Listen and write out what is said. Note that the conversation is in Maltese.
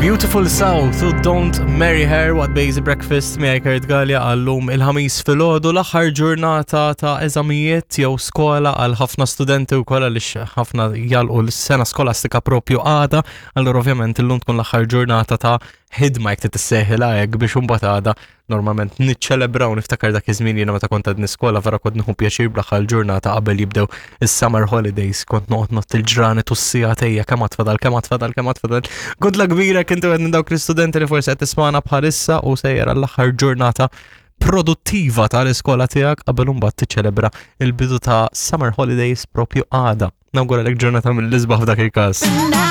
Beautiful South u Don't Marry Her what Basic Breakfast mi Kurt Gallia għallum il-ħamis fil-ħodu l-aħħar ġurnata ta' eżamijiet jew skola għal ħafna studenti u kolla li ħafna jalqu l-sena skolastika propju għada, allura ovvjament illum tkun l-aħħar ġurnata ta' ħidma jek titseħħilha hekk biex imbagħad għada normalment niċċelebraw niftakar dak iż-żmien jiena meta kont qed niskola vera kont nieħu pjaċir bl-aħħar ġurnata qabel jibdew is-summer holidays kont noqgħod nott il-ġranet u s-sigħat ejja kemm tfadal. Gudla kbira kintu qed dawk l-istudenti li forsi qed tisma'na bħalissa u sejjer għall-aħħar ġurnata produttiva tal-iskola tiegħek qabel imbagħad tiċċelebra il-bidu ta' summer holidays propju għada. Nawguralek ġurnata mill-isbaħ f'dak il-każ.